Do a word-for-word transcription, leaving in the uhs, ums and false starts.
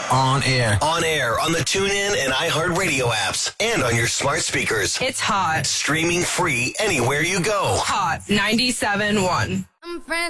On air. On air on the TuneIn and iHeartRadio apps and on your smart speakers. It's hot. Streaming free anywhere you go. Hot ninety-seven point one. I'm friends.